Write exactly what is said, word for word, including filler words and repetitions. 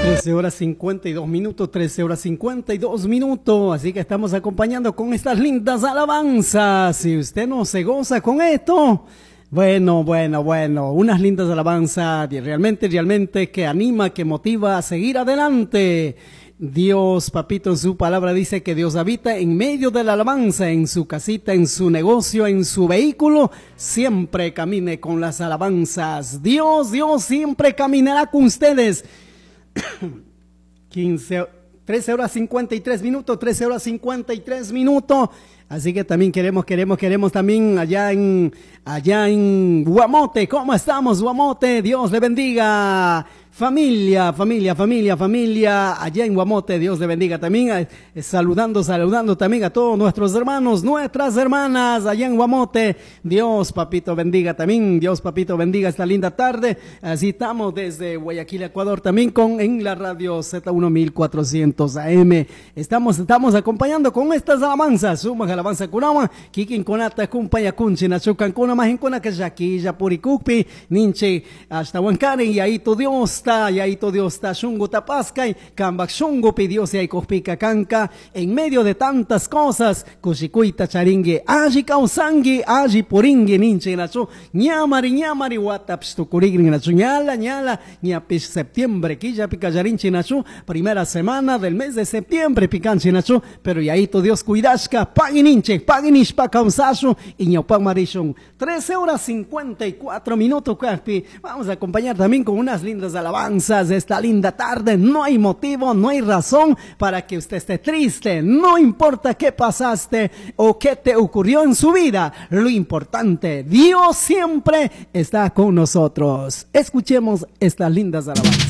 trece horas cincuenta y dos minutos, trece horas cincuenta y dos minutos, así que estamos acompañando con estas lindas alabanzas. Si usted no se goza con esto, bueno, bueno, bueno, unas lindas alabanzas realmente, realmente que anima, que motiva a seguir adelante. Dios, papito, en su palabra dice que Dios habita en medio de la alabanza, en su casita, en su negocio, en su vehículo, siempre camine con las alabanzas. Dios, Dios siempre caminará con ustedes. quince, trece horas cincuenta y tres minutos, trece horas cincuenta y tres minutos. Así que también queremos, queremos, queremos también allá en, allá en Guamote. ¿Cómo estamos, Guamote? Dios le bendiga. Familia, familia, familia, familia, allá en Guamote, Dios le bendiga también, eh, saludando, saludando también a todos nuestros hermanos, nuestras hermanas, allá en Guamote, Dios, papito, bendiga también, Dios, papito, bendiga esta linda tarde, así estamos desde Guayaquil, Ecuador, también con, en la radio Z mil cuatrocientos A M, estamos, estamos acompañando con estas alabanzas, sumas alabanza kunama, kikin konata, kumpaya kunchi, nachukan kuna, mahin kuna, que yaquilla, purikupi, ninche, hasta Huancari, y ahí tu Dios, y ahí todo Dios está shungo tapascay, cambak shungo pidió si hay cospica canca, en medio de tantas cosas, cuchicuita charingue, aji causangue, aji poringue, ninche nacho, ñamari, ñamari, wataps tu curigri nacho, ñala, ñala, ñapis septiembre, quilla pica yarinche nacho, primera semana del mes de septiembre, picanche nacho, pero y ahí todo Dios cuidasca, pagui ninche, pagui nishpa causacho, y ñaupan marishon, trece horas cincuenta y cuatro minutos, caspi, vamos a acompañar también con unas lindas alabanzas de esta linda tarde. No hay motivo, no hay razón para que usted esté triste, no importa qué pasaste o qué te ocurrió en su vida, lo importante, Dios siempre está con nosotros. Escuchemos estas lindas alabanzas.